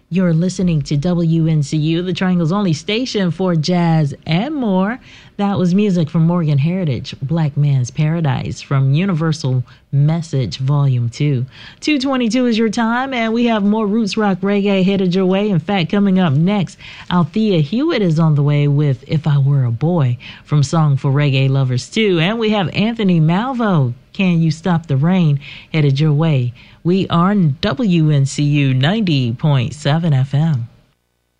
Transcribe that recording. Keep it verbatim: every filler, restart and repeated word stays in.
You're listening to W N C U, the Triangle's only station for jazz and more. That was music from Morgan Heritage, Black Man's Paradise, from Universal Message Volume two. two twenty-two is your time, and we have more roots rock reggae headed your way. In fact, coming up next, Althea Hewitt is on the way with If I Were a Boy from Song for Reggae Lovers two. And we have Anthony Malvo, Can You Stop the Rain, headed your way. We are W N C U ninety point seven F M.